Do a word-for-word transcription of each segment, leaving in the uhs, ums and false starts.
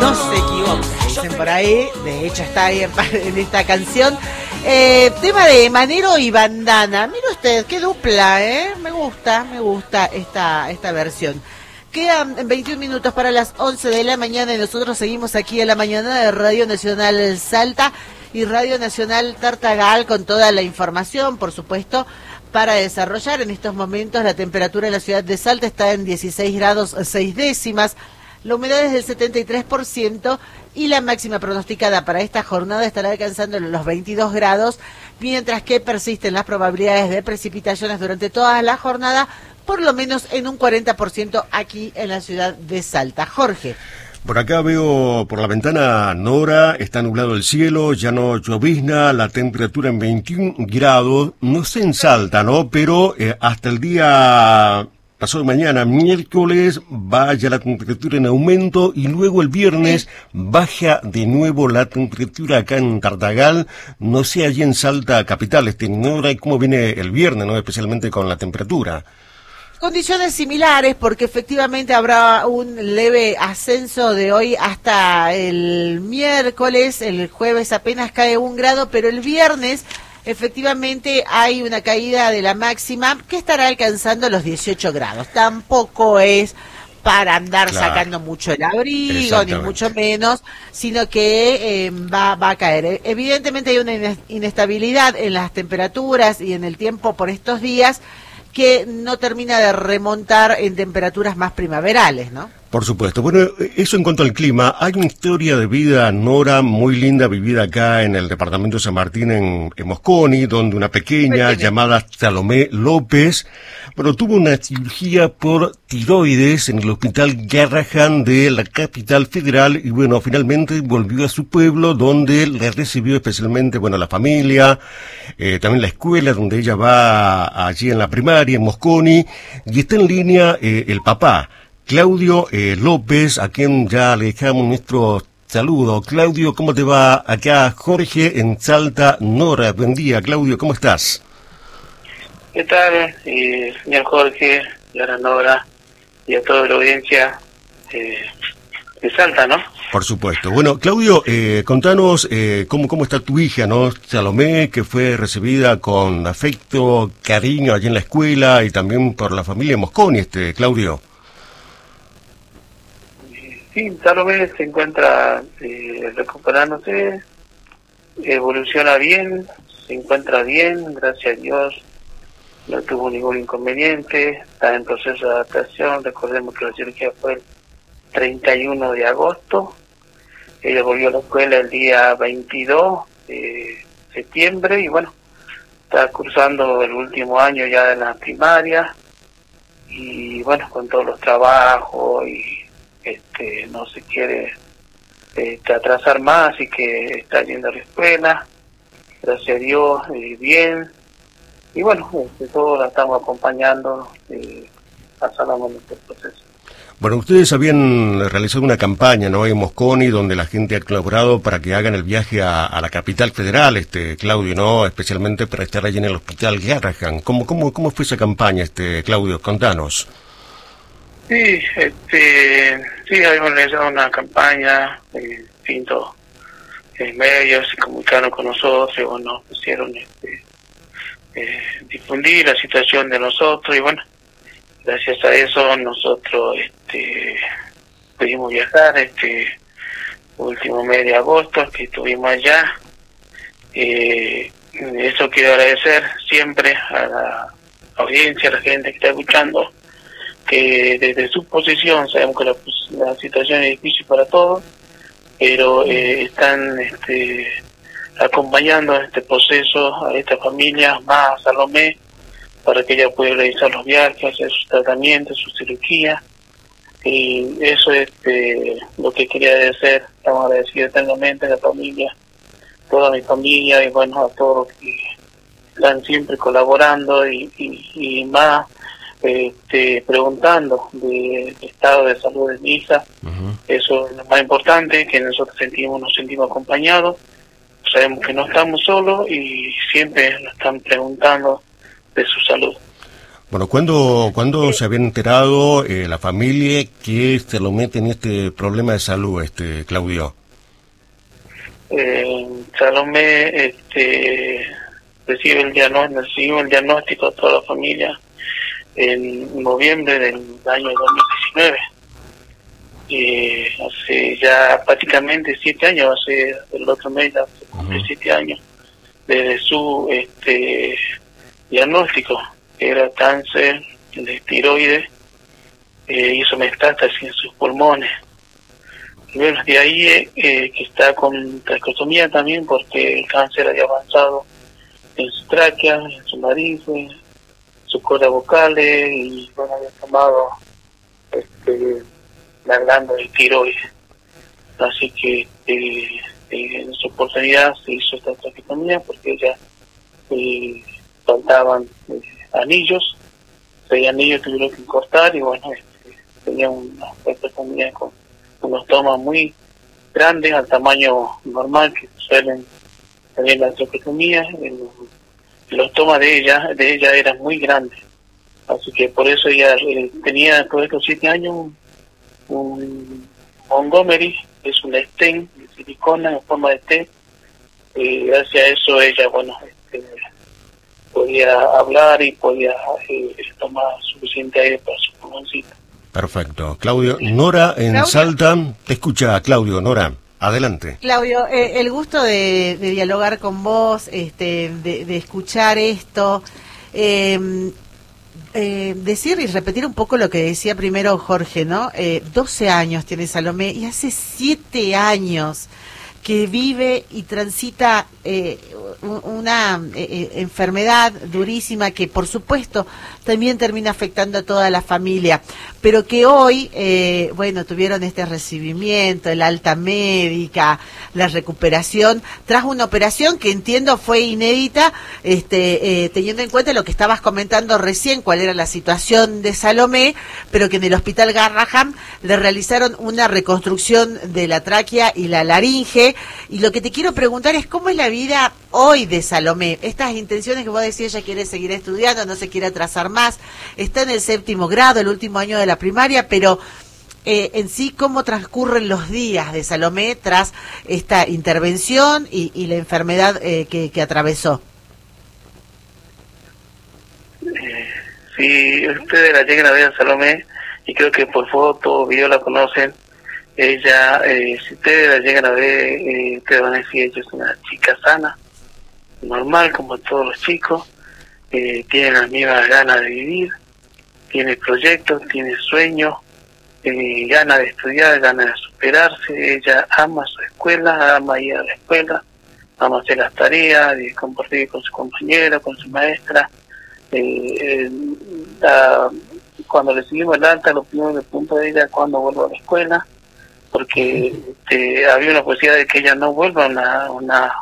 no se equivoca, dicen por ahí, de hecho está ahí en, en esta canción. Eh, tema de Manero y Bandana, mire usted, qué dupla, ¿eh? Me gusta, me gusta esta, esta versión. Quedan veintiún minutos para las once de la mañana y nosotros seguimos aquí en la mañana de Radio Nacional Salta y Radio Nacional Tartagal con toda la información, por supuesto, para desarrollar. En estos momentos la temperatura en la ciudad de Salta está en dieciséis grados seis décimas, la humedad es del setenta y tres por ciento y la máxima pronosticada para esta jornada estará alcanzando los veintidós grados, mientras que persisten las probabilidades de precipitaciones durante toda la jornada, por lo menos en un cuarenta por ciento aquí en la ciudad de Salta. Jorge. Por acá veo por la ventana, Nora, está nublado el cielo, ya no llovizna, la temperatura en veintiún grados, no sé en Salta, ¿no? Pero eh, hasta el día pasado mañana, miércoles, vaya la temperatura en aumento y luego el viernes baja de nuevo la temperatura acá en Tartagal, no sé allí en Salta capital, este, Nora, ¿cómo viene el viernes, no? Especialmente con la temperatura. Condiciones similares, porque efectivamente habrá un leve ascenso de hoy hasta el miércoles, el jueves apenas cae un grado, pero el viernes efectivamente hay una caída de la máxima que estará alcanzando los dieciocho grados. Tampoco es para andar claro. sacando mucho el abrigo, ni mucho menos, sino que eh, va, va a caer. Evidentemente hay una inestabilidad en las temperaturas y en el tiempo por estos días, que no termina de remontar en temperaturas más primaverales, ¿no? Por supuesto. Bueno, eso en cuanto al clima. Hay una historia de vida, Nora, muy linda, vivida acá en el departamento de San Martín, en, en Mosconi, donde una pequeña Pequeña. llamada Salomé López, bueno, tuvo una cirugía por tiroides en el hospital Garrahan de la capital federal y, bueno, finalmente volvió a su pueblo, donde le recibió especialmente, bueno, la familia, eh, también la escuela, donde ella va allí en la primaria, en Mosconi, y está en línea eh, el papá, Claudio eh, López, a quien ya le dejamos nuestro saludo. Claudio, ¿cómo te va? Acá Jorge en Salta, Nora. Buen día, Claudio, ¿cómo estás? ¿Qué tal, eh, señor Jorge, y ahora Nora, y a toda la audiencia eh, de Salta, ¿no? Por supuesto. Bueno, Claudio, eh, contanos eh, cómo cómo está tu hija, ¿no? Salomé, que fue recibida con afecto, cariño allí en la escuela y también por la familia Mosconi, este, Claudio. Sí, Salomé se encuentra eh, recuperándose, evoluciona bien, se encuentra bien, gracias a Dios, no tuvo ningún inconveniente, está en proceso de adaptación. Recordemos que la cirugía fue el treinta y uno de agosto, ella volvió a la escuela el día veintidós de septiembre y bueno, está cursando el último año ya de la primaria y bueno, con todos los trabajos y este no se quiere este, atrasar más, así que está yendo a la escuela, gracias a Dios, eh, bien, y bueno, este, todos la estamos acompañando, eh, pasando en este proceso. Bueno, ustedes habían realizado una campaña, ¿no?, en Mosconi, donde la gente ha colaborado para que hagan el viaje a, a la capital federal, este Claudio, ¿no?, especialmente para estar allí en el hospital Garrahan. ¿Cómo, cómo, cómo fue esa campaña, este Claudio? Contanos. Sí, este, sí, habíamos realizado una campaña, eh, distintos eh, medios se comunicaron con nosotros y bueno, pusieron este, eh, difundir la situación de nosotros y bueno, gracias a eso nosotros este, pudimos viajar este último mes de agosto que estuvimos allá. Eh, eso quiero agradecer siempre a la audiencia, a la gente que está escuchando, que desde su posición, sabemos que la, la situación es difícil para todos, pero eh, están este, acompañando este proceso a esta familia, más a Salomé, para que ella pueda realizar los viajes, hacer sus tratamientos, su cirugía, y eso es este, lo que quería decir. Estamos agradecidos eternamente a la familia, toda mi familia, y bueno, a todos los que están siempre colaborando y, y, y más este, preguntando del estado de salud de mi hija. Uh-huh. Eso es lo más importante, que nosotros sentimos, nos sentimos acompañados, sabemos que no estamos solos y siempre nos están preguntando de su salud. Bueno, ¿cuándo, ¿cuándo se había enterado eh, la familia que se lo mete en este problema de salud, este Claudio? Eh, Salomé este, recibe el diagnóstico, recibió el diagnóstico a toda la familia en noviembre del año dos mil diecinueve. Eh, hace ya prácticamente siete años, hace el otro mes ya se cumple uh-huh. siete años desde su este diagnóstico, que era cáncer de tiroides, eh, hizo metástasis en sus pulmones. Y bueno, de ahí eh, que está con tracostomía también, porque el cáncer había avanzado en su tráquea, en su nariz, en sus cuerdas vocales, y bueno, había tomado este, la glándula de tiroides. Así que eh, eh, en su oportunidad se hizo esta tracostomía porque ya eh, faltaban eh, anillos, seis anillos tuvieron que cortar, y bueno, este, tenía una tracostomía con unos tomas muy grandes al tamaño normal que suelen tener las tracostomías. Los tomas de ella de ella eran muy grandes, así que por eso ella eh, tenía todos estos siete años un, un Montgomery, que es un stent de silicona en forma de T. Y gracias a eso ella, bueno, este, podía hablar y podía eh, tomar suficiente aire para su pulmoncito. Perfecto. Claudio, Nora en Claudio. Salta, te escucha Claudio, Nora, adelante. Claudio, eh, el gusto de, de dialogar con vos, este, de, de escuchar esto, eh, eh, decir y repetir un poco lo que decía primero Jorge, ¿no? Eh, doce años tiene Salomé y hace siete años que vive y transita eh, una eh, enfermedad durísima que por supuesto también termina afectando a toda la familia, pero que hoy, eh, bueno, tuvieron este recibimiento, el alta médica, la recuperación, tras una operación que entiendo fue inédita, este, eh, teniendo en cuenta lo que estabas comentando recién, cuál era la situación de Salomé, pero que en el Hospital Garrahan le realizaron una reconstrucción de la tráquea y la laringe. Y lo que te quiero preguntar es cómo es la vida hoy de Salomé. Estas intenciones que vos decís, ella quiere seguir estudiando, no se quiere atrasar más, está en el séptimo grado, el último año de la primaria, pero eh, en sí, ¿cómo transcurren los días de Salomé tras esta intervención y, y la enfermedad eh, que, que atravesó? Eh, si ustedes la llegan a ver a Salomé, y creo que por foto o video la conocen, ella, eh, si ustedes la llegan a ver, eh, ustedes van a decir, ella es una chica sana, normal como todos los chicos, eh, tiene las mismas ganas de vivir, tiene proyectos, tiene sueños, eh, ganas de estudiar, ganas de superarse. Ella ama su escuela, ama ir a la escuela, ama hacer las tareas, de compartir con su compañera, con su maestra. Eh, eh, la, cuando recibimos el alta, lo primero que punto de ella es cuando vuelvo a la escuela, porque este, había una posibilidad de que ella no vuelva a una, una,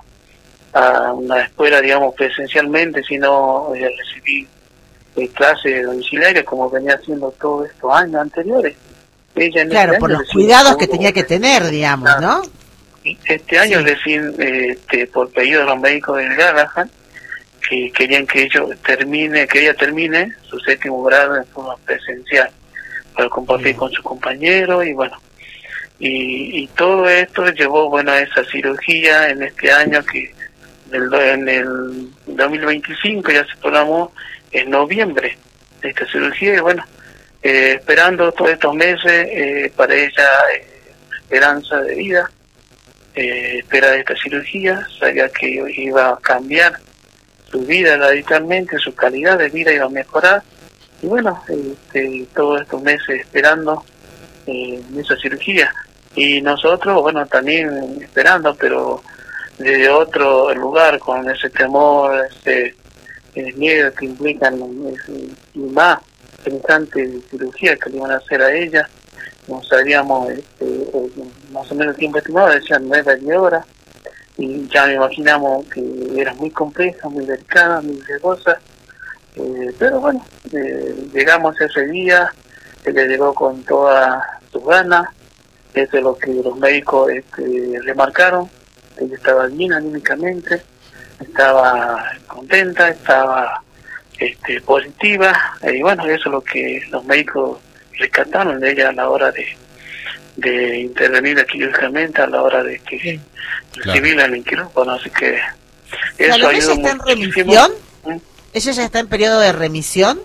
a una escuela, digamos, presencialmente, sino eh, recibir eh, clases domiciliarias como venía haciendo todos estos años anteriores. Ella en claro, este por año los cuidados todo, que tenía que tener, digamos, ¿no? Este año sí. recién, eh, este, por pedido de los médicos del Garrahan, que querían que ellos termine, que ella termine su séptimo grado en forma presencial, para compartir con sus compañeros, y bueno, y, y todo esto llevó, bueno, a esa cirugía en este año, que en el, en el dos mil veinticinco ya se programó en noviembre de esta cirugía, y bueno, eh, esperando todos estos meses, eh, para ella eh, esperanza de vida, eh, espera de esta cirugía, sabía que iba a cambiar su vida radicalmente, su calidad de vida iba a mejorar, y bueno, este, todos estos meses esperando eh, esa cirugía, y nosotros, bueno, también esperando, pero desde otro lugar, con ese temor, ese, ese miedo que implican, ese, y más semejante cirugía que le iban a hacer a ella. No sabíamos este, más o menos el tiempo estimado, decían nueve a diez horas, y ya me imaginamos que era muy compleja, muy delicada, muy riesgosa, eh, pero bueno, eh, llegamos ese día, ella llegó con todas sus ganas. Eso es lo que los médicos este, remarcaron. Ella estaba bien anímicamente, estaba contenta, estaba este, positiva, y bueno, eso es lo que los médicos rescataron de ella a la hora de, de intervenir quirúrgicamente, a la hora de que sí, recibirla en el quirófano, así que eso ¿Salomé ayuda ya está en muchísimo. remisión? ¿Mm? ¿Ella ya está en periodo de remisión?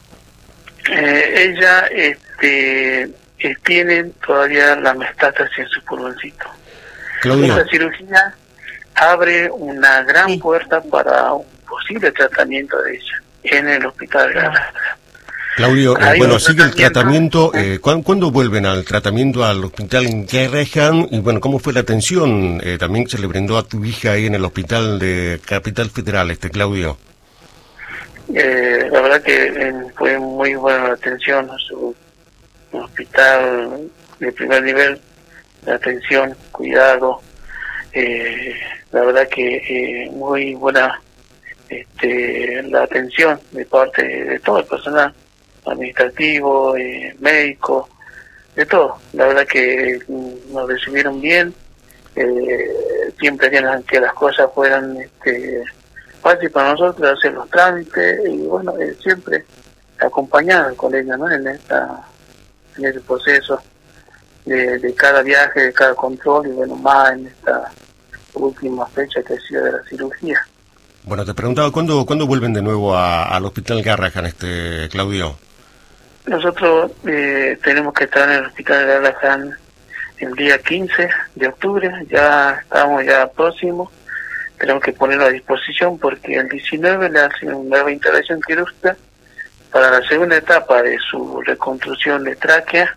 Eh, ella este, eh, tiene todavía la metástasis en su pulmoncito. Claudio. Esta cirugía abre una gran sí. puerta para un posible tratamiento de ella en el hospital de Garrahan. Claudio, eh, Hay bueno, un sigue el tratamiento. tratamiento, Eh, ¿cuándo, ¿Cuándo vuelven al tratamiento al hospital en Garrahan? Y bueno, ¿cómo fue la atención? Eh, también se le brindó a tu hija ahí en el hospital de Capital Federal, este Claudio. Eh, la verdad que eh, fue muy buena la atención a su hospital de primer nivel, de atención, cuidado, eh, la verdad que eh, muy buena este, la atención de parte de todo el personal administrativo, eh, médico, de todo. La verdad que eh, nos recibieron bien, eh, siempre querían que las cosas fueran este, fácil para nosotros hacer los trámites y bueno, eh, siempre acompañadas con ella, ¿no? En esta, en este proceso de, de cada viaje, de cada control y bueno, más en esta última fecha que ha sido de la cirugía. Bueno, te preguntaba, ¿cuándo, ¿cuándo vuelven de nuevo a, al hospital Garrahan, este Claudio? Nosotros eh, tenemos que estar en el hospital de Garrahan el día quince de octubre, ya estamos ya próximos. Tenemos que ponerlo a disposición porque el diecinueve le hacen una nueva intervención quirúrgica para la segunda etapa de su reconstrucción de tráquea,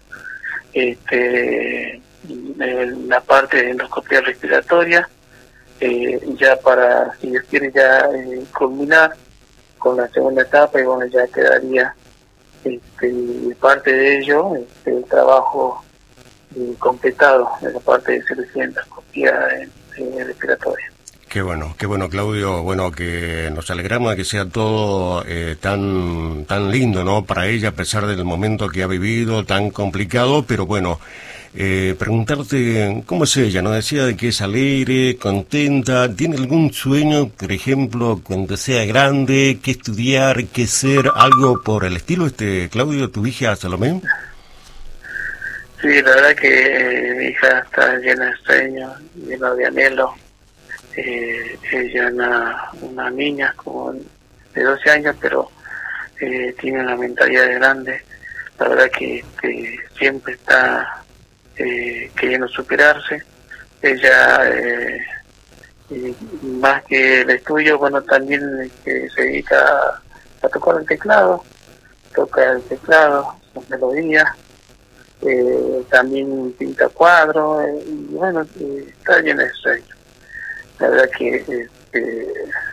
este, en la parte de endoscopia respiratoria, eh, ya para, si Dios quiere, ya eh, culminar con la segunda etapa y bueno, ya quedaría este, parte de ello, este, el trabajo eh, completado en la parte de cirugía endoscopia eh, respiratoria. Qué bueno, qué bueno, Claudio. Bueno, que nos alegramos de que sea todo eh, tan tan lindo, ¿no? Para ella, a pesar del momento que ha vivido, tan complicado, pero bueno, eh, preguntarte cómo es ella, ¿no? Decía de que es alegre, contenta, ¿tiene algún sueño, por ejemplo, cuando sea grande, qué estudiar, qué ser, algo por el estilo, este Claudio, tu hija Salomé? Sí, la verdad que eh, mi hija está llena de sueños, llena de anhelo. Eh, ella es una, una niña como de doce años, pero eh, tiene una mentalidad grande. La verdad que, que siempre está eh, queriendo superarse. Ella, eh, y más que el estudio, bueno, también que se dedica a, a tocar el teclado, toca el teclado, las melodías, eh, también pinta cuadros, eh, y bueno, eh, está llena de sueños. La verdad que este,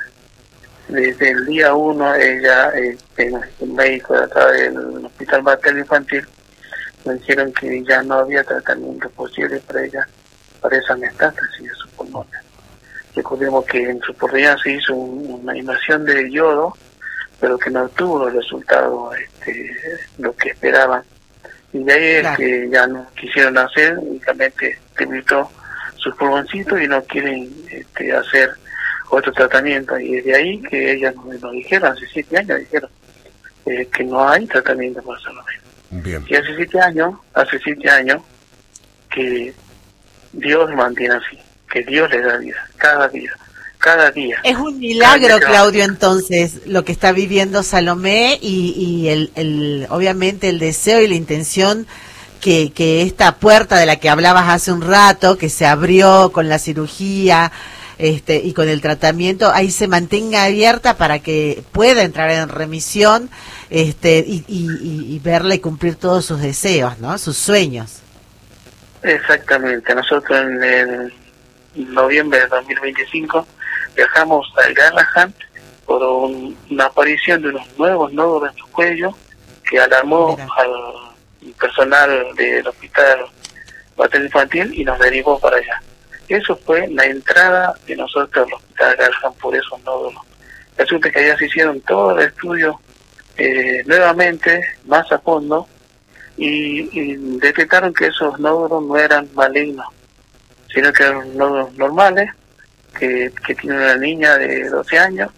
desde el día uno ella, este, el médico de acá del Hospital Materno Infantil, me dijeron que ya no había tratamiento posible para ella, para esa metástasis de su pulmón. Recordemos que en su oportunidad se hizo un, una inhalación de yodo, pero que no tuvo el resultado este, lo que esperaban. Y de ahí es claro. que ya no quisieron hacer, únicamente debilitó sus pulmoncitos y no quieren este, hacer otro tratamiento. Y desde ahí que ellas nos, nos dijeron, hace siete años dijeron eh, que no hay tratamiento para Salomé. Bien. Y hace siete años, hace siete años que Dios mantiene así, que Dios le da vida, cada día, cada día. Es un milagro, Claudio, entonces, lo que está viviendo Salomé y, y el, el, obviamente el deseo y la intención Que, que esta puerta de la que hablabas hace un rato, que se abrió con la cirugía este, y con el tratamiento, ahí se mantenga abierta para que pueda entrar en remisión este, y, y, y verla y cumplir todos sus deseos, ¿no? Sus sueños. Exactamente. Nosotros en el noviembre de dos mil veinticinco viajamos a Garrahan por un, una aparición de unos nuevos nódulos en su cuello que alarmó Mira. al personal del hospital materno infantil y nos derivó para allá. Eso fue la entrada de nosotros al hospital Garrahan por esos nódulos. Resulta que allá se hicieron todos los estudios eh, nuevamente, más a fondo, y, y detectaron que esos nódulos no eran malignos, sino que eran nódulos normales, que, que tiene una niña de doce años,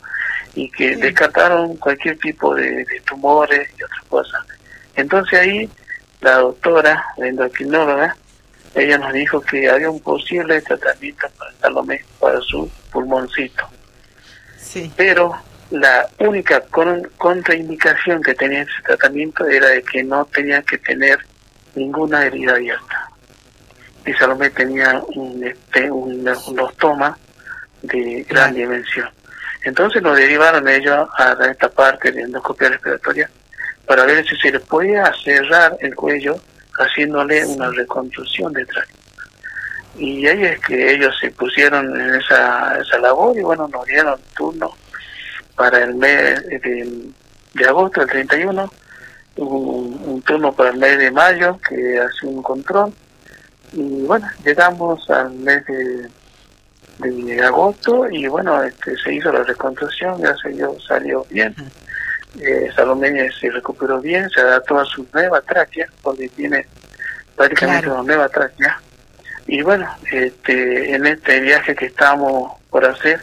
y que descartaron cualquier tipo de, de tumores y otras cosas. Entonces ahí la doctora, la endocrinóloga, ella nos dijo que había un posible tratamiento para Salomé, para su pulmoncito. Sí. Pero la única con, contraindicación que tenía ese tratamiento era de que no tenía que tener ninguna herida abierta. Y Salomé tenía un, este, un, un ostoma de gran dimensión. Entonces lo derivaron ellos a esta parte de endoscopia respiratoria para ver si se le podía cerrar el cuello haciéndole una reconstrucción de tráquea. Y ahí es que ellos se pusieron en esa, esa labor y bueno, nos dieron turno para el mes de, de agosto, el treinta y uno, un, un turno para el mes de mayo que hace un control y bueno, llegamos al mes de de agosto y bueno, este se hizo la reconstrucción, ya se dio, salió bien. eh, Salomé se recuperó bien, se adaptó a su nueva tráquea, porque tiene prácticamente claro. una nueva tráquea. Y bueno, este en este viaje que estamos por hacer,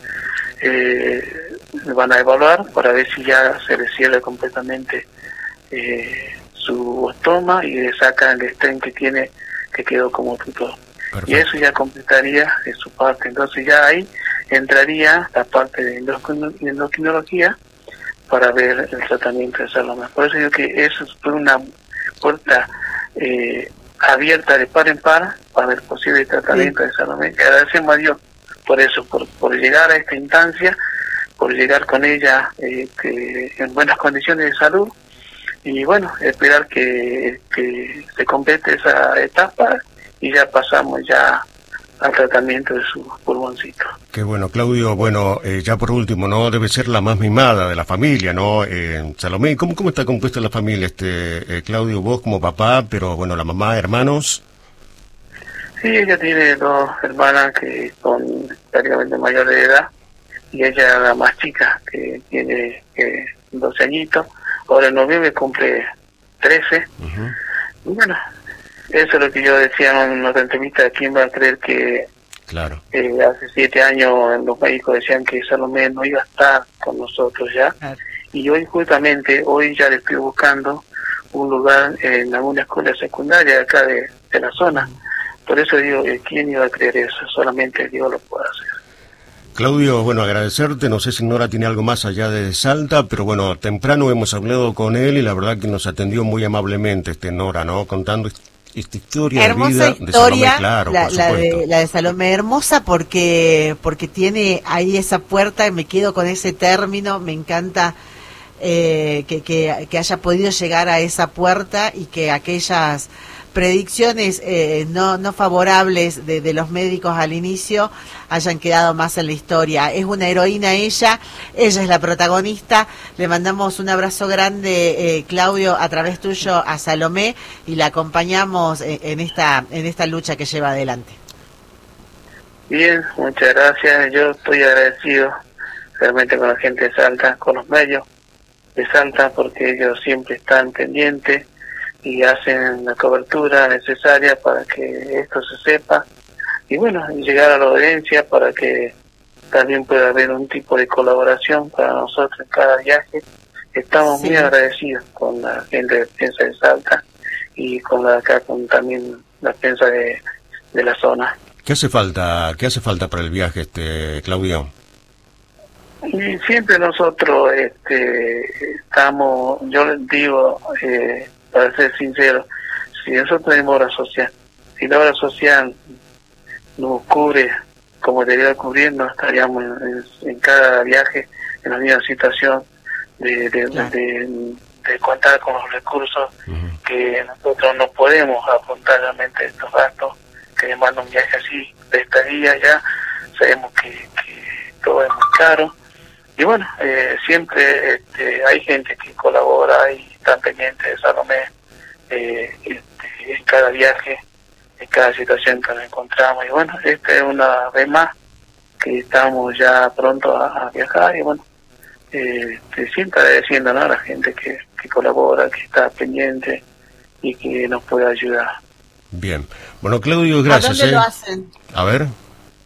eh, van a evaluar para ver si ya se le cierra completamente eh, su estoma y le sacan el stent que tiene, que quedó como tutor. Perfecto. Y eso ya completaría eh, su parte. Entonces ya ahí entraría la parte de endocrinología para ver el tratamiento de Salomé. Por eso digo que eso fue una puerta eh, abierta de par en par para el posible tratamiento sí. de Salomé. Y agradecemos a Dios por eso, por, por llegar a esta instancia, por llegar con ella eh, que, en buenas condiciones de salud. Y bueno, esperar que, que se complete esa etapa y ya pasamos ya al tratamiento de su pulmoncito. Qué bueno, Claudio. Bueno, eh, ya por último, ¿no? Debe ser la más mimada de la familia, ¿no? Eh, Salomé, ¿cómo, ¿cómo está compuesta la familia, este eh, Claudio? Vos como papá, pero bueno, la mamá, hermanos. Sí, ella tiene dos hermanas que son prácticamente mayores de edad y ella es la más chica, que tiene eh, doce añitos. Ahora en noviembre cumple trece. Uh-huh. Y bueno, eso es lo que yo decía en otra entrevista. ¿Quién va a creer que claro. eh, hace siete años los médicos decían que Salomé no iba a estar con nosotros ya? Claro. Y hoy justamente, hoy ya le estoy buscando un lugar en alguna escuela secundaria de acá de, de la zona. Por eso digo, ¿quién iba a creer eso? Solamente Dios lo puede hacer. Claudio, bueno, agradecerte, no sé si Nora tiene algo más allá de Salta, pero bueno, temprano hemos hablado con él y la verdad que nos atendió muy amablemente este Nora, ¿no? Contando esta historia hermosa de vida historia, de Salomé, claro, la, por la supuesto. de, la de Salomé, hermosa porque porque tiene ahí esa puerta, y me quedo con ese término, me encanta eh, que, que, que haya podido llegar a esa puerta y que aquellas predicciones eh, no, no favorables de, de los médicos al inicio hayan quedado más en la historia. Es una heroína ella, ella es la protagonista. Le mandamos un abrazo grande, eh, Claudio, a través tuyo a Salomé, y la acompañamos en, en esta en esta lucha que lleva adelante. Bien, muchas gracias. Yo estoy agradecido realmente con la gente de Salta, con los medios de Salta, porque ellos siempre están pendientes y hacen la cobertura necesaria para que esto se sepa y bueno, llegar a la audiencia para que también pueda haber un tipo de colaboración para nosotros en cada viaje. Estamos sí. muy agradecidos con la gente de Prensa de Salta y con la acá con también la prensa de, de la zona. ¿Qué hace falta, qué hace falta para el viaje, este Claudio? Y siempre nosotros este estamos, yo les digo, eh, para ser sincero, si nosotros tenemos obra social, si la obra social nos cubre como debería cubrirnos, estaríamos en, en, en cada viaje en la misma situación de, de, claro. de, de, de contar con los recursos uh-huh. que nosotros no podemos apuntar realmente estos gastos que demandan un viaje así de estadía. Ya sabemos que, que todo es muy caro y bueno, eh, siempre este, hay gente que colabora y está pendiente de Salomé eh, este, en cada viaje, en cada situación que nos encontramos. Y bueno, esta es una vez más que estamos ya pronto a, a viajar y bueno, eh, siempre agradeciendo, ¿no?, a la gente que, que colabora, que está pendiente y que nos puede ayudar. Bien. Bueno, Claudio, gracias. ¿A dónde eh. lo hacen? A ver.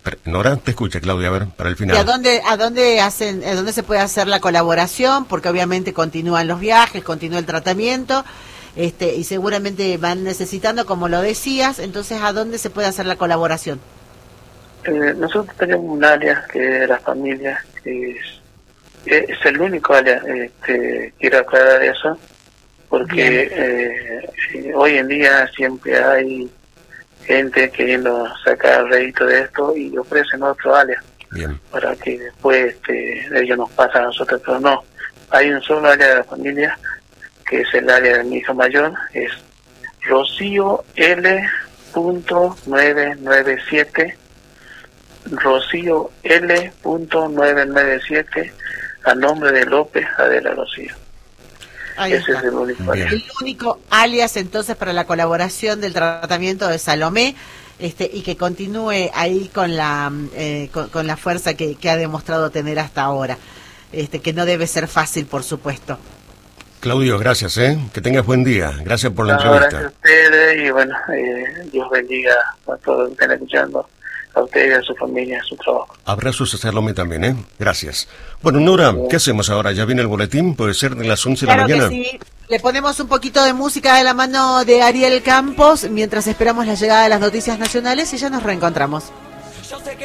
Pero, Nora, te escucha, Claudia, a ver, para el final. ¿Y a dónde, a dónde hacen, a dónde se puede hacer la colaboración? Porque obviamente continúan los viajes, continúa el tratamiento, este, y seguramente van necesitando, como lo decías, entonces ¿a dónde se puede hacer la colaboración? Eh, nosotros tenemos un área que es la familia, que es, es el único área, este, quiero aclarar eso, porque eh, hoy en día siempre hay gente queriendo sacar rédito de esto y ofrecen otro área. Bien. Para que después este, ellos nos pasan a nosotros, pero no, hay un solo área de la familia, que es el área de mi hija mayor, es Rocío L nueve nueve siete, Rocío L nueve nueve siete, a nombre de López Adela Rocío. Ahí Ese está. es el único alias. El único alias entonces para la colaboración del tratamiento de Salomé, este, y que continúe ahí con la eh, con, con la fuerza que, que ha demostrado tener hasta ahora, este, que no debe ser fácil, por supuesto. Claudio, gracias, ¿eh? Que tengas buen día. Gracias por la No, entrevista. gracias a ustedes y bueno, eh, Dios bendiga a todos los que están escuchando, a ustedes, a su familia, a su trabajo. Abrazos a Salomé también, ¿eh? Gracias. Bueno, Nora, ¿qué hacemos ahora? ¿Ya viene el boletín? ¿Puede ser de las once de Claro la mañana? que sí. Le ponemos un poquito de música de la mano de Ariel Campos mientras esperamos la llegada de las noticias nacionales y ya nos reencontramos.